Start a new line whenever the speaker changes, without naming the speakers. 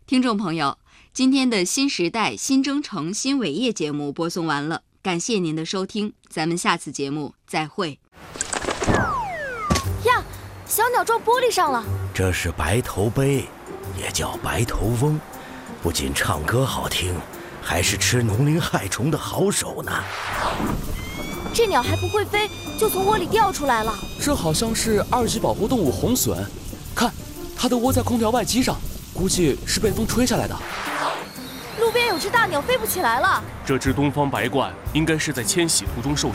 听众朋友，今天的新时代新征程新伟业节目播送完了，感谢您的收听，咱们下次节目再会。
呀，小鸟撞玻璃上了。
这是白头鹎，也叫白头翁，不仅唱歌好听，还是吃农林害虫的好手呢。
这鸟还不会飞，就从窝里掉出来了。
这好像是2级保护动物红隼，看，它的窝在空调外机上，估计是被风吹下来的。
路边有只大鸟飞不起来了。
这只东方白鹳应该是在迁徙途中受